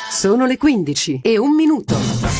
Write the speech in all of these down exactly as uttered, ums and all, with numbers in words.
Sono le quindici e un minuto.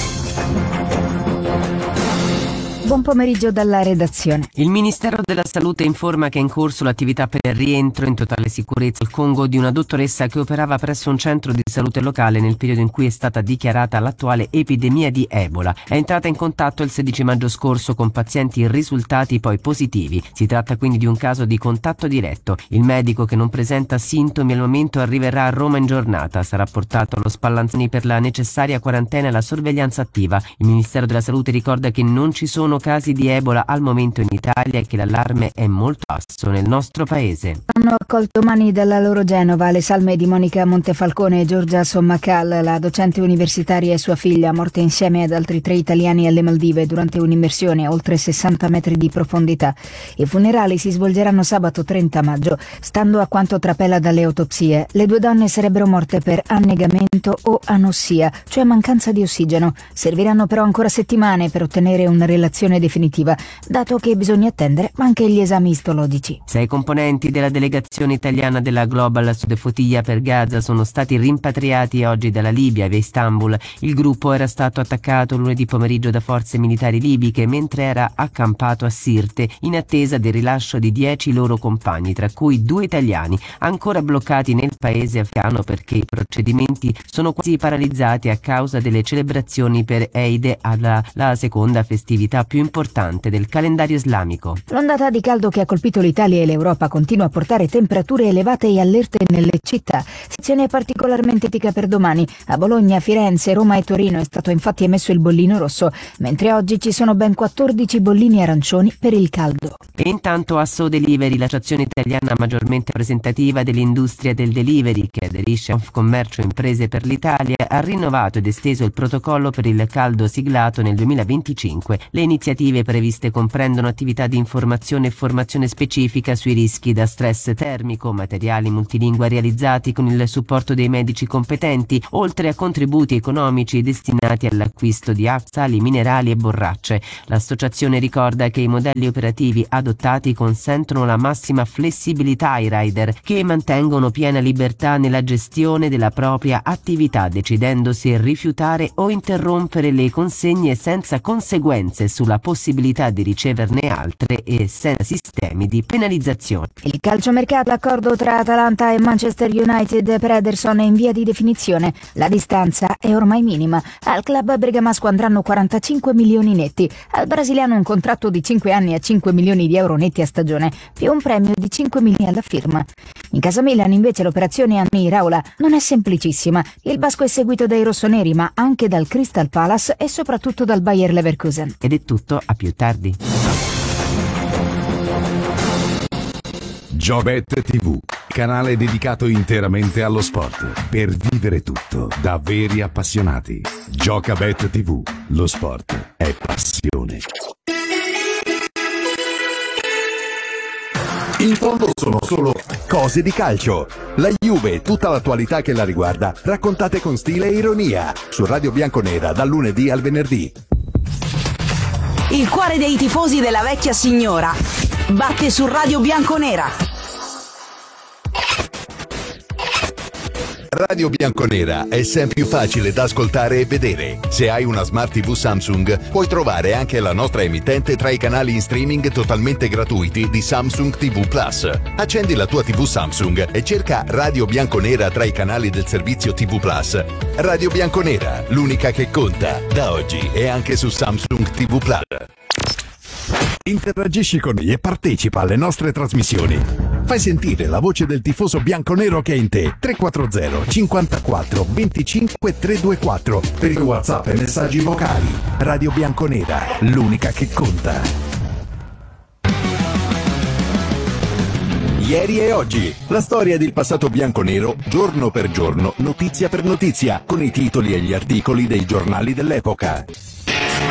Buon pomeriggio dalla redazione. Il Ministero della Salute informa che è in corso l'attività per il rientro in totale sicurezza al Congo di una dottoressa che operava presso un centro di salute locale nel periodo in cui è stata dichiarata l'attuale epidemia di Ebola. È entrata in contatto il sedici maggio scorso con pazienti risultati poi positivi. Si tratta quindi di un caso di contatto diretto. Il medico, che non presenta sintomi al momento, arriverà a Roma in giornata. Sarà portato allo Spallanzani per la necessaria quarantena e la sorveglianza attiva. Il Ministero della Salute ricorda che non ci sono casi di Ebola al momento in Italia e che l'allarme è molto basso nel nostro paese. Hanno accolto domani dalla loro Genova le salme di Monica Montefalcone e Giorgia Sommacal, la docente universitaria e sua figlia, morte insieme ad altri tre italiani alle Maldive durante un'immersione a oltre sessanta metri di profondità. I funerali si svolgeranno sabato trenta maggio. Stando a quanto trapela dalle autopsie, le due donne sarebbero morte per annegamento o anossia, cioè mancanza di ossigeno. Serviranno però ancora settimane per ottenere una relazione definitiva, dato che bisogna attendere anche gli esami istologici. Sei componenti della delegazione italiana della Global Sud Flotilla per Gaza sono stati rimpatriati oggi dalla Libia via Istanbul. Il gruppo era stato attaccato lunedì pomeriggio da forze militari libiche mentre era accampato a Sirte in attesa del rilascio di dieci loro compagni, tra cui due italiani ancora bloccati nel paese afghano perché i procedimenti sono quasi paralizzati a causa delle celebrazioni per Eid al-Adha, la seconda festività più importante del calendario islamico. L'ondata di caldo che ha colpito l'Italia e l'Europa continua a portare temperature elevate e allerte nelle città. Sezione particolarmente tica per domani. A Bologna, Firenze, Roma e Torino è stato infatti emesso il bollino rosso, mentre oggi ci sono ben quattordici bollini arancioni per il caldo. E intanto Asso Delivery, l'associazione italiana maggiormente rappresentativa dell'industria del delivery che aderisce a Confcommercio Imprese per l'Italia, ha rinnovato ed esteso il protocollo per il caldo siglato nel duemilaventicinque. Le iniziative previste comprendono attività di informazione e formazione specifica sui rischi da stress termico, materiali multilingua realizzati con il supporto dei medici competenti, oltre a contributi economici destinati all'acquisto di acqua, sali minerali e borracce. L'associazione ricorda che i modelli operativi adottati consentono la massima flessibilità ai rider, che mantengono piena libertà nella gestione della propria attività, decidendo se rifiutare o interrompere le consegne senza conseguenze sulla possibilità di riceverne altre e senza sistemi di penalizzazione. Il calciomercato, l'accordo tra Atalanta e Manchester United per Ederson è in via di definizione. La distanza è ormai minima. Al club bergamasco andranno quarantacinque milioni netti. Al brasiliano un contratto di cinque anni a cinque milioni di euro netti a stagione, più un premio di cinque milioni alla firma. In casa Milan invece l'operazione Andoni Iraola non è semplicissima. Il basco è seguito dai rossoneri, ma anche dal Crystal Palace e soprattutto dal Bayer Leverkusen. Ed è tutto, a più tardi. Giobet tivù, canale dedicato interamente allo sport, per vivere tutto da veri appassionati. Giocabet tivù, lo sport è passione. In fondo sono solo cose di calcio. La Juve e tutta l'attualità che la riguarda, raccontate con stile e ironia, su Radio Bianconera dal lunedì al venerdì. Il cuore dei tifosi della vecchia signora batte su Radio Bianconera. Radio Bianconera è sempre più facile da ascoltare e vedere. Se hai una Smart tivù Samsung, puoi trovare anche la nostra emittente tra i canali in streaming totalmente gratuiti di Samsung tivù Plus. Accendi la tua tivù Samsung e cerca Radio Bianconera tra i canali del servizio tivù Plus. Radio Bianconera, l'unica che conta, da oggi è anche su Samsung tivù Plus. Interagisci con noi e partecipa alle nostre trasmissioni. Fai sentire la voce del tifoso bianconero che è in te. tre quattro zero cinquantaquattro venticinque trecentoventiquattro per i WhatsApp e messaggi vocali. Radio Bianconera, l'unica che conta. Ieri e oggi, la storia del passato bianconero, giorno per giorno, notizia per notizia, con i titoli e gli articoli dei giornali dell'epoca.